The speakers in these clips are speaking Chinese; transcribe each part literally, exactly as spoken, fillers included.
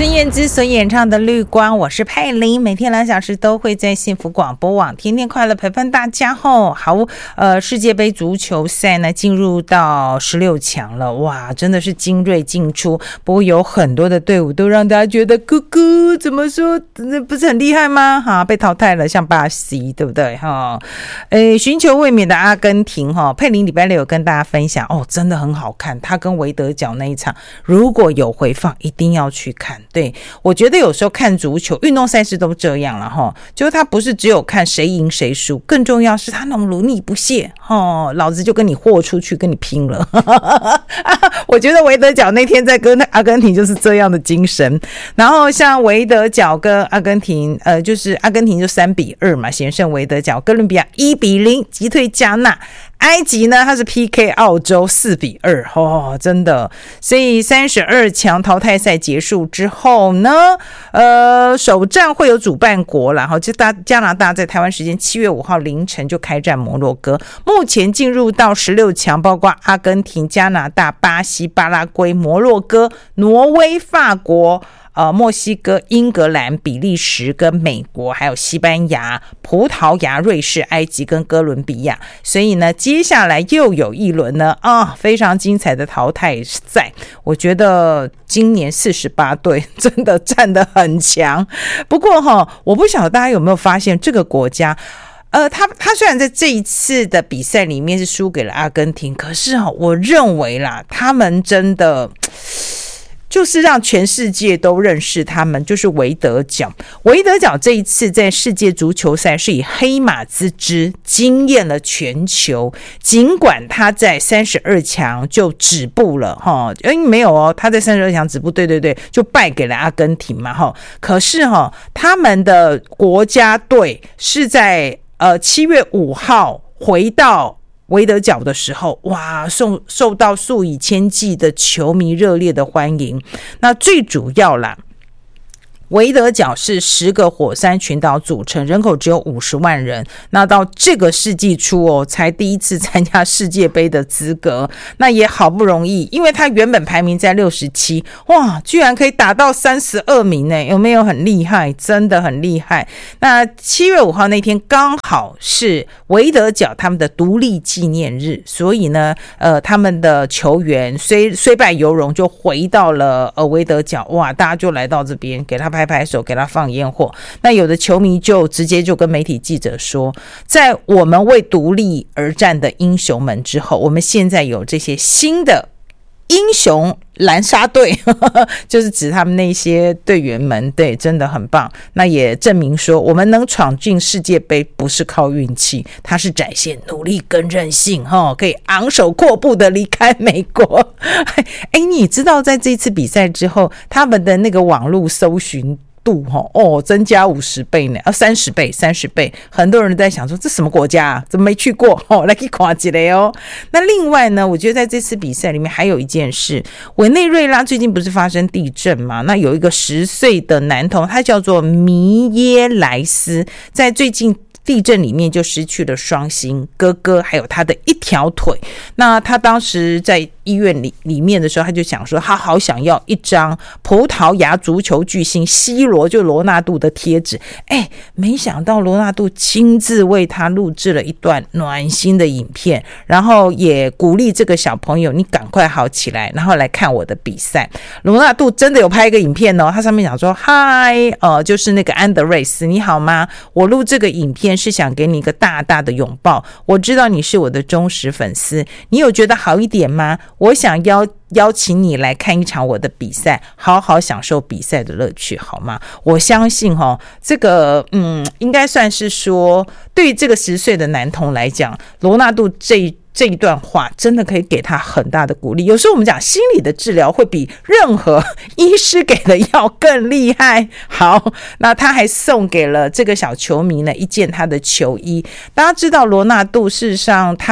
孙燕姿所演唱的《绿光》，我是佩玲，每天两小时都会在幸福广播网天天快乐陪伴大家吼。好，呃，世界杯足球赛呢进入到十六强了，哇，真的是精锐进出。不过有很多的队伍都让大家觉得，咕咕，怎么说，不是很厉害吗？哈，被淘汰了，像巴西，对不对？哈，呃，寻求卫冕的阿根廷，哈，佩玲礼拜六有跟大家分享，哦，真的很好看，他跟维德角那一场，如果有回放，一定要去看。对，我觉得有时候看足球运动赛事都这样了齁，就是他不是只有看谁赢谁输，更重要是他那种努力不懈齁，老子就跟你豁出去跟你拼了我觉得维德角那天在跟阿根廷就是这样的精神。然后像维德角跟阿根廷呃，就是阿根廷就三比二嘛险胜维德角，哥伦比亚一比零击退加纳，埃及呢它是 P K 澳洲四比二哦，真的。所以三十二强淘汰赛结束之后呢，呃，首战会有主办国啦，就加拿大在台湾时间七月五号凌晨就开战摩洛哥。目前进入到十六强，包括阿根廷、加拿大、巴西、巴拉圭、摩洛哥、挪威、法国。呃，墨西哥、英格兰、比利时跟美国，还有西班牙、葡萄牙、瑞士、埃及跟哥伦比亚。所以呢，接下来又有一轮呢啊，非常精彩的淘汰赛。我觉得今年四十八队真的站得很强。不过哈，我不晓得大家有没有发现这个国家。呃，他他虽然在这一次的比赛里面是输给了阿根廷，可是哈，我认为啦，他们真的。就是让全世界都认识他们，就是维德角。维德角这一次在世界足球赛是以黑马之姿惊艳了全球，尽管他在三十二强就止步了齁，诶没有哦，他在三十二强止步，对对对，就败给了阿根廷嘛齁。可是齁，他们的国家队是在呃七月五号回到维德角的时候，哇，受受到数以千计的球迷热烈的欢迎。那最主要啦，维德角是十个火山群岛组成，人口只有五十万人。那到这个世纪初哦，才第一次参加世界杯的资格，那也好不容易，因为他原本排名在六十七，哇，居然可以打到三十二名呢，有没有很厉害？真的很厉害。那七月五号那天刚好是维德角他们的独立纪念日，所以呢，呃，他们的球员虽虽败犹荣，就回到了呃维德角，哇，大家就来到这边给他拍拍手，给他放烟火。那有的球迷就直接就跟媒体记者说，在我们为独立而战的英雄们之后，我们现在有这些新的英雄蓝沙队就是指他们那些队员们，对，真的很棒。那也证明说我们能闯进世界杯不是靠运气，它是展现努力跟韧性，可以昂首阔步的离开美国。哎，你知道在这次比赛之后，他们的那个网络搜寻度哦，增加五十倍呢，啊，三十倍，三十倍，很多人在想说这什么国家啊，怎么没去过？哦，来去看一下哦。那另外呢，我觉得在这次比赛里面还有一件事，委内瑞拉最近不是发生地震吗？那有一个十岁的男童，他叫做米耶莱斯，在最近地震里面就失去了双心，哥哥还有他的一条腿。那他当时在医院里里面的时候，他就想说他好想要一张葡萄牙足球巨星 C 罗就罗纳度的贴纸。哎，没想到罗纳度亲自为他录制了一段暖心的影片，然后也鼓励这个小朋友你赶快好起来，然后来看我的比赛。罗纳度真的有拍一个影片哦，他上面讲说嗨，呃，就是那个安德瑞斯你好吗，我录这个影片是想给你一个大大的拥抱，我知道你是我的忠实粉丝，你有觉得好一点吗？我想邀邀请你来看一场我的比赛，好好享受比赛的乐趣好吗？我相信哦，这个嗯，应该算是说对于这个十岁的男童来讲，罗纳度这这一段话真的可以给他很大的鼓励。有时候我们讲心理的治疗会比任何医师给的药更厉害。好，那他还送给了这个小球迷呢一件他的球衣。大家知道罗纳度事实上他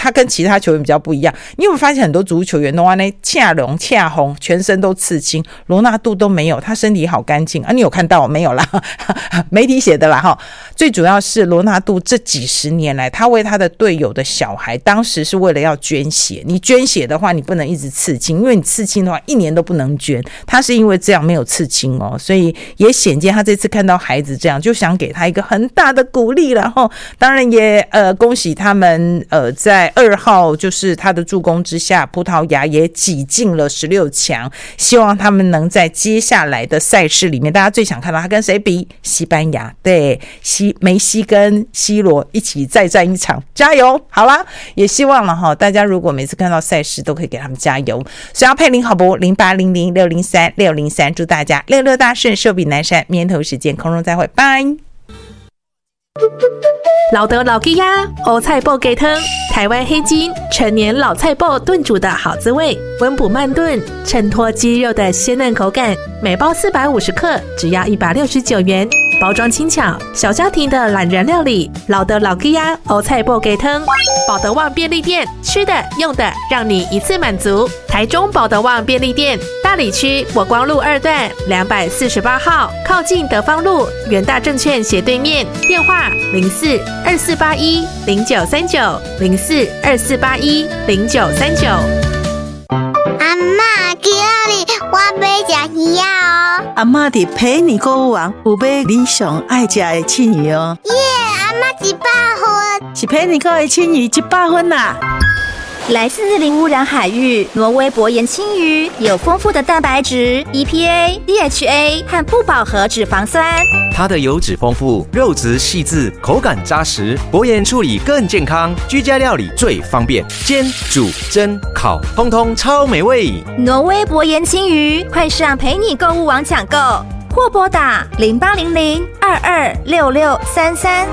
他跟其他球员比较不一样。你有没有发现很多足球员都那恰龙恰红，全身都刺青，罗纳度都没有，他身体好干净啊！你有看到没有啦？媒体写的啦哈。最主要是罗纳度这几十年来，他为他的队友的小孩，当时是为了要捐血。你捐血的话，你不能一直刺青，因为你刺青的话，一年都不能捐。他是因为这样没有刺青哦，所以也显见他这次看到孩子这样，就想给他一个很大的鼓励了哈。当然也呃恭喜他们呃在二号就是他的助攻之下，葡萄牙也挤进了十六强，希望他们能在接下来的赛事里面，大家最想看到他跟谁比？西班牙，对，西梅西跟 C 罗一起再战一场，加油！好啦，也希望了哈，大家如果每次看到赛事都可以给他们加油。所以要配零好不？零八零零六零三六零三，祝大家六六大顺，寿比南山。明天同一时间空中再会，拜。 老德老鸡鸭欧菜脯鸡汤，台湾黑金陈年老菜脯炖煮的好滋味，温补慢炖，衬托鸡肉的鲜嫩口感。每包四百五十克，只要一百六十九元。包装轻巧，小家庭的懒人料理。老德老鸡鸭欧菜脯鸡汤，保德旺便利店，吃的用的让你一次满足。台中保德旺便利店，大里区国光路二段两百四十八号，靠近德芳路元大证券斜对面。电话零四二四八一零九三九零四二四八一零九三九。 阿嬷，今日我要吃鱼哦。 阿嬷伫陪你购物网有买你上爱吃的青鱼哦。 耶，阿嬷一百分， 是陪你购的青鱼一百分啦。 来自零污染海域，挪威薄盐青鱼有丰富的蛋白质、E P A、D H A 和不饱和脂肪酸。 它的油脂丰富，肉质细致，口感扎实，薄盐处理更健康，居家料理最方便，煎、煮、蒸、烤，通通超美味。 挪威薄盐青鱼，快上陪你购物网抢购，或拨打零八零零二二六六三三。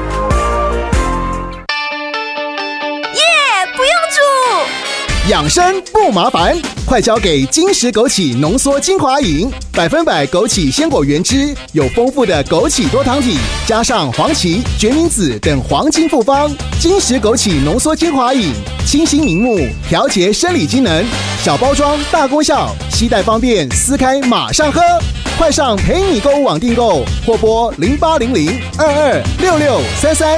不用煮，养生不麻烦，快交给金石枸杞浓缩精华饮，百分百枸杞鲜果原汁，有丰富的枸杞多糖体，加上黄芪、决明子等黄金复方。金石枸杞浓缩精华饮，清新明目，调节生理机能，小包装大功效，携带方便，撕开马上喝。快上陪你购物网订购，或拨零八零零二二六六三三。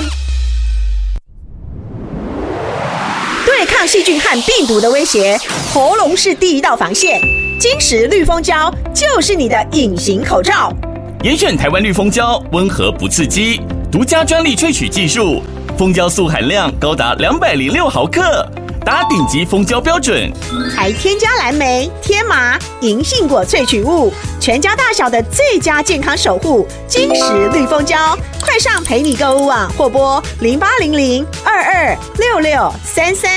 对抗细菌和病毒的威胁，喉咙是第一道防线。金石绿蜂胶就是你的隐形口罩。 严选台湾绿蜂胶，温和不刺激，独家专利萃取技术，蜂胶素含量高达两百零六毫克，达顶级蜂胶标准。 还添加蓝莓、天麻、银杏果萃取物，全家大小的最佳健康守护。金石绿蜂胶，快上陪你购物网或拨零八零零二二六六三三。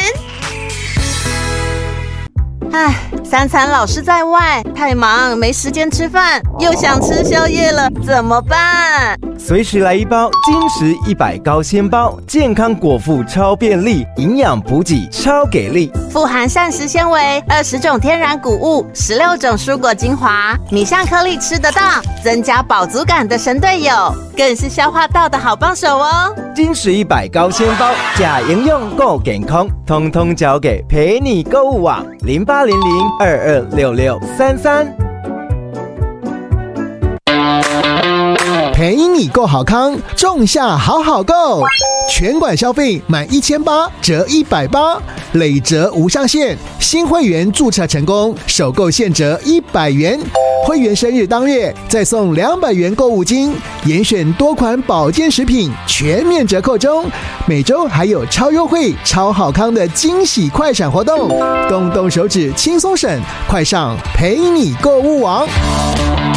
唉，三餐老是在外，太忙没时间吃饭，又想吃宵夜了，怎么办？ 随时来一包金石一百高纤包，健康果腹超便利，营养补给超给力， 富含膳食纤维、二十种天然谷物、十六种蔬果精华，米香颗粒吃得到，增加饱足感的神队友，更是消化道的好帮手哦。 金石一百高纤包，假营养够健康，通通交给陪你购物网零八零零二二六六三三。 陪你购好康，仲夏好好购，全馆消费满一千八折一百八，累折无上限。新会员注册成功，首购现折一百元，会员生日当月再送两百元购物金，严选多款保健食品全面折扣中，每周还有超优惠、超好康的惊喜快闪活动，动动手指轻松省，快上陪你购物网。